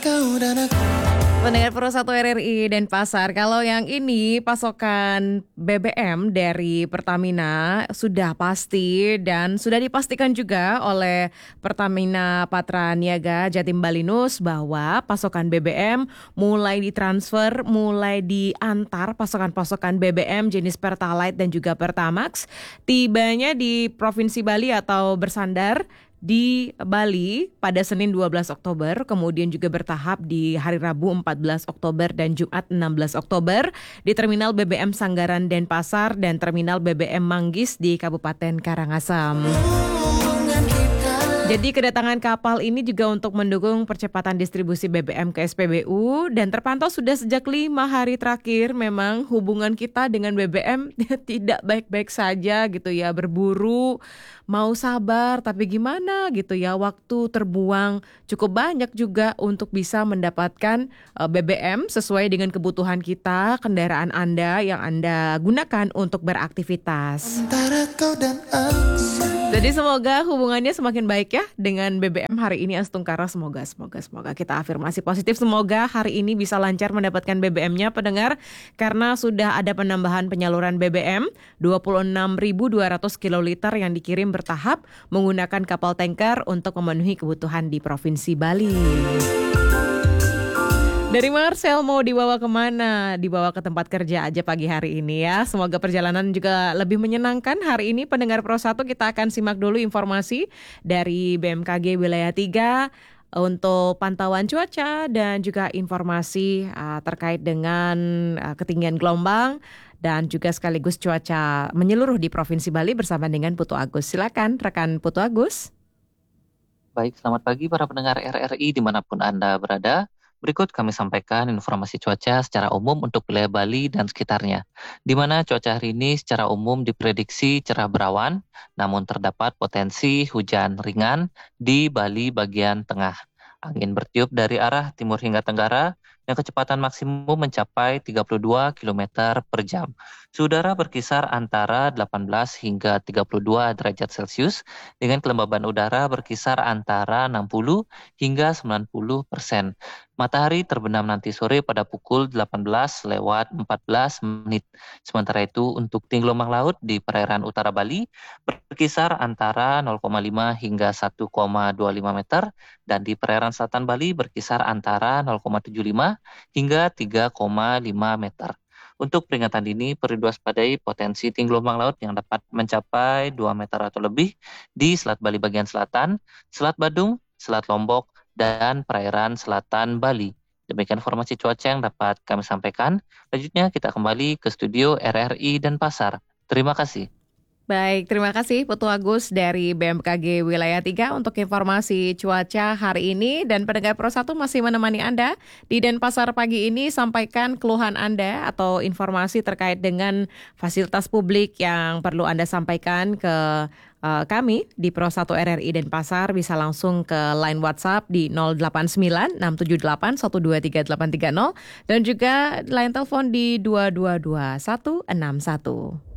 Pendengar Pro 1 RRI Denpasar, kalau yang ini pasokan BBM dari Pertamina sudah pasti dan sudah dipastikan juga oleh Pertamina Patraniaga Jatim Balinus bahwa pasokan BBM mulai ditransfer, mulai diantar pasokan-pasokan BBM jenis Pertalite dan juga Pertamax tibanya di Provinsi Bali atau bersandar di Bali pada Senin 12 Oktober, kemudian juga bertahap di hari Rabu 14 Oktober dan Jumat 16 Oktober di Terminal BBM Sanggaran Denpasar dan Terminal BBM Manggis di Kabupaten Karangasem. Jadi kedatangan kapal ini juga untuk mendukung percepatan distribusi BBM ke SPBU dan terpantau sudah sejak 5 hari terakhir memang hubungan kita dengan BBM tidak baik-baik saja gitu ya, berburu, mau sabar tapi gimana gitu ya, waktu terbuang cukup banyak juga untuk bisa mendapatkan BBM sesuai dengan kebutuhan kita, kendaraan Anda yang Anda gunakan untuk beraktivitas. Antara kau dan aku. Jadi semoga hubungannya semakin baik ya dengan BBM hari ini Astungkara. Semoga kita afirmasi positif. Semoga hari ini bisa lancar mendapatkan BBM-nya pendengar, karena sudah ada penambahan penyaluran BBM 26.200 kiloliter yang dikirim bertahap menggunakan kapal tanker untuk memenuhi kebutuhan di Provinsi Bali. Dari Marcel mau dibawa kemana? Dibawa ke tempat kerja aja pagi hari ini ya. Semoga perjalanan juga lebih menyenangkan. Hari ini pendengar Pro 1 kita akan simak dulu informasi dari BMKG Wilayah 3 untuk pantauan cuaca dan juga informasi terkait dengan ketinggian gelombang dan juga sekaligus cuaca menyeluruh di Provinsi Bali bersama dengan Putu Agus. Silakan rekan Putu Agus. Baik, selamat pagi para pendengar RRI dimanapun Anda berada. Berikut kami sampaikan informasi cuaca secara umum untuk wilayah Bali dan sekitarnya, di mana cuaca hari ini secara umum diprediksi cerah berawan, namun terdapat potensi hujan ringan di Bali bagian tengah. Angin bertiup dari arah timur hingga tenggara, yang kecepatan maksimum mencapai 32 km per jam. Suhu udara berkisar antara 18 hingga 32 derajat Celcius, dengan kelembaban udara berkisar antara 60 hingga 90%. Matahari terbenam nanti sore pada pukul 18:14 menit. Sementara itu untuk tinggi gelombang laut di perairan utara Bali berkisar antara 0,5 hingga 1,25 meter dan di perairan selatan Bali berkisar antara 0,75 hingga 3,5 meter. Untuk peringatan dini perlu diwaspadai potensi tinggi gelombang laut yang dapat mencapai 2 meter atau lebih di Selat Bali bagian selatan, Selat Badung, Selat Lombok, dan perairan selatan Bali. Demikian informasi cuaca yang dapat kami sampaikan. Selanjutnya kita kembali ke studio RRI Denpasar. Terima kasih. Baik, terima kasih Putu Agus dari BMKG Wilayah 3 untuk informasi cuaca hari ini. Dan pendengar Pro 1 masih menemani Anda di Denpasar pagi ini. Sampaikan keluhan Anda atau informasi terkait dengan fasilitas publik yang perlu Anda sampaikan ke kami di Pro 1 RRI Denpasar. Bisa langsung ke line WhatsApp di 089 678 123 830 dan juga line telepon di 222 161.